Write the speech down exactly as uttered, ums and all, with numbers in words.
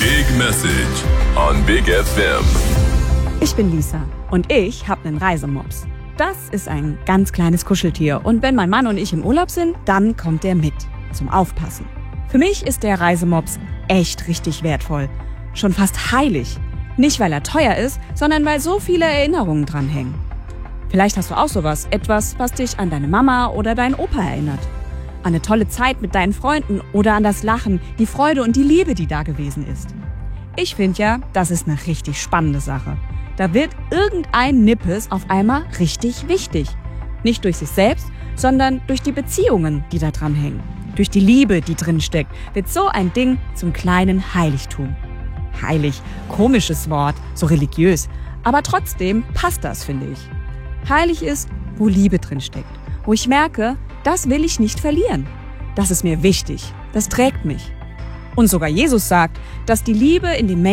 Big Message on Big F M. Ich bin Lisa und ich habe einen Reisemops. Das ist ein ganz kleines Kuscheltier und wenn mein Mann und ich im Urlaub sind, dann kommt er mit zum Aufpassen. Für mich ist der Reisemops echt richtig wertvoll. Schon fast heilig. Nicht, weil er teuer ist, sondern weil so viele Erinnerungen dran hängen. Vielleicht hast du auch sowas, etwas, was dich an deine Mama oder deinen Opa erinnert. An eine tolle Zeit mit deinen Freunden oder an das Lachen, die Freude und die Liebe, die da gewesen ist. Ich finde ja, das ist eine richtig spannende Sache. Da wird irgendein Nippes auf einmal richtig wichtig. Nicht durch sich selbst, sondern durch die Beziehungen, die da dran hängen. Durch die Liebe, die drin steckt, wird so ein Ding zum kleinen Heiligtum. Heilig, komisches Wort, so religiös. Aber trotzdem passt das, finde ich. Heilig ist, wo Liebe drin steckt. Wo ich merke, das will ich nicht verlieren. Das ist mir wichtig. Das trägt mich. Und sogar Jesus sagt, dass die Liebe in den Menschen